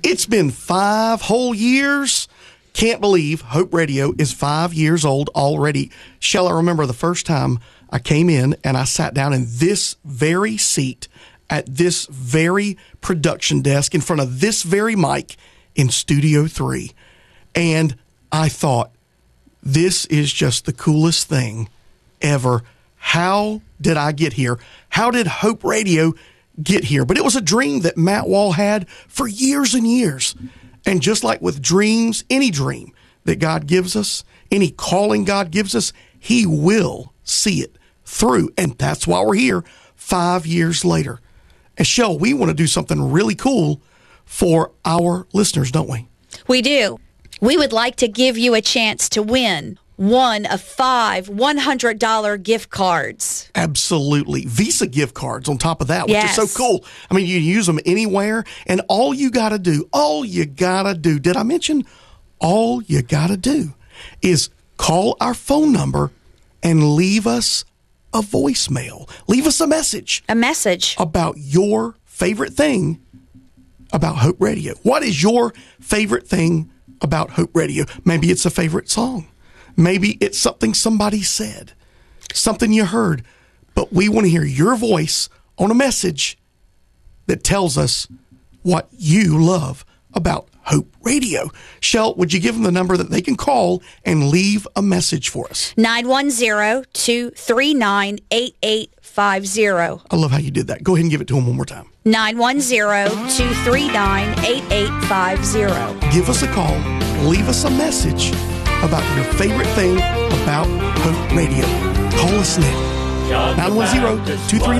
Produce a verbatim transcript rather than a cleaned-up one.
It's been five whole years. Can't believe Hope Radio is five years old already. Shell, I remember the first time I came in and I sat down in this very seat at this very production desk in front of this very mic in Studio three. And I thought, this is just the coolest thing ever. How did I get here? How did Hope Radio get here? But it was a dream that Matt Wall had for years and years. And just like with dreams, any dream that God gives us, any calling God gives us, he will see it through. And that's why we're here five years later. And Shell, we want to do something really cool for our listeners, don't we? We do. We would like to give you a chance to win one of five one hundred dollars gift cards. Absolutely. Visa gift cards on top of that, which Yes. is so cool. I mean, you can use them anywhere, and all you got to do, all you got to do, did I mention all you got to do is call our phone number and leave us a voicemail. Leave us a message. A message. About your favorite thing about Hope Radio. What is your favorite thing about Hope Radio? Maybe it's a favorite song. Maybe it's something somebody said, something you heard, but we want to hear your voice on a message that tells us what you love about Hope Radio. Shell, would you give them the number that they can call and leave a message for us? nine one zero, two three nine, eight eight five zero. I love how you did that. Go ahead and give it to them one more time. nine one zero, two three nine, eight eight five zero. Give us a call. Leave us a message about your favorite thing about Hope Radio. Call us now. nine one zero, two three nine